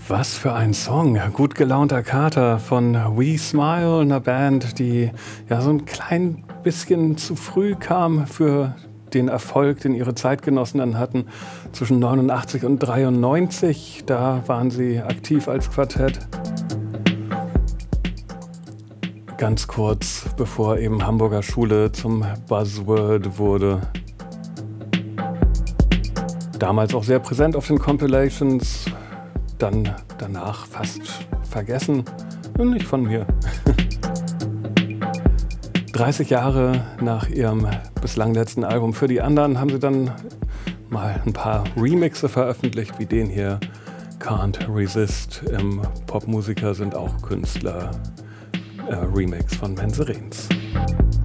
Was für ein Song. Gut gelaunter Kater von We Smile, einer Band, die ja so ein klein bisschen zu früh kam für den Erfolg, den ihre Zeitgenossen dann hatten. Zwischen 89 und 93, da waren sie aktiv als Quartett. Ganz kurz bevor eben Hamburger Schule zum Buzzword wurde. Damals auch sehr präsent auf den Compilations, dann danach fast vergessen. Nicht von mir. 30 Jahre nach ihrem bislang letzten Album Für die anderen haben sie dann mal ein paar Remixe veröffentlicht, wie den hier, Can't Resist. Popmusiker sind auch Künstler. Remix von Menserens.